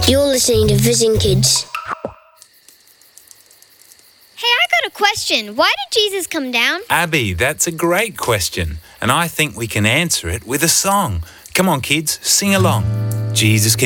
You're listening to Visiting Kids. Hey, I got a question. Why did Jesus come down? Abby, that's a great question, and I think we can answer it with a song. Come on, kids, sing along. Jesus came